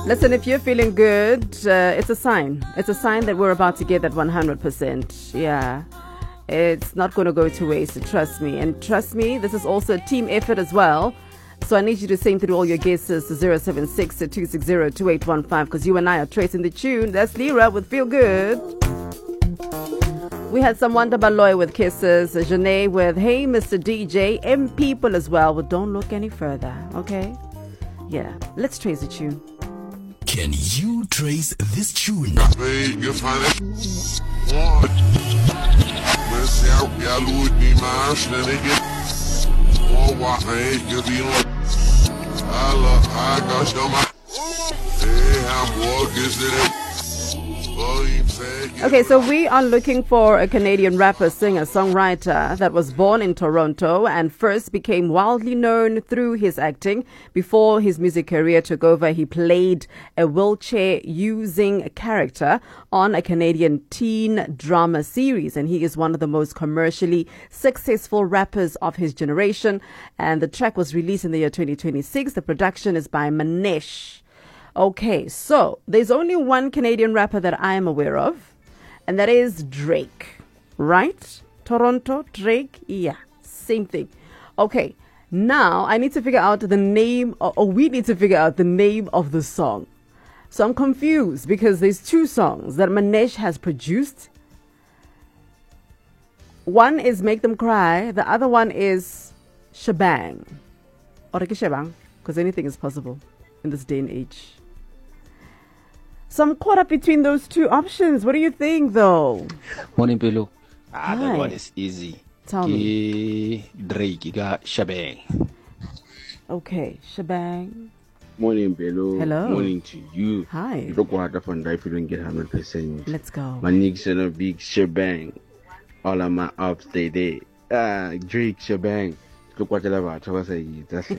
Listen, if you're feeling good, it's a sign. It's a sign that we're about to get that 100%. Yeah. It's not going to go to waste, trust me. And trust me, this is also a team effort as well. So I need you to send through all your guesses to 076-260-2815 because you and I are tracing the tune. That's Lira with Feel Good. We had some Wanda Baloy with Kisses, Janae with Hey Mr. DJ, M People as well with Don't Look Any Further. Okay? Yeah. Let's trace the tune. Can you trace this tune? Okay, so we are looking for a Canadian rapper, singer, songwriter that was born in Toronto and first became wildly known through his acting. Before his music career took over, he played a wheelchair-using character on a Canadian teen drama series, and he is one of the most commercially successful rappers of his generation. And the track was released in the year 2026. The production is by Manesh. Okay, so there's only one Canadian rapper that I am aware of, and that is Drake, right? Toronto, Drake, yeah, same thing. Okay, now I need to figure out the name, or we need to figure out the name of the song. So I'm confused because there's two songs that Manesh has produced. One is Make Them Cry, the other one is Shebang. Or Shebang, because anything is possible in this day and age. So I'm caught up between those two options. What do you think, though? Morning, Pelu. That one is easy. Tell me. Drake, you got Shebang. Okay, Shebang. Morning, Pelu. Hello. Morning to you. Hi. Look what happened if you don't get 100%. Let's go. My niggas in a big Shebang. All of my ups, they Drake Shebang. Look what I say. That's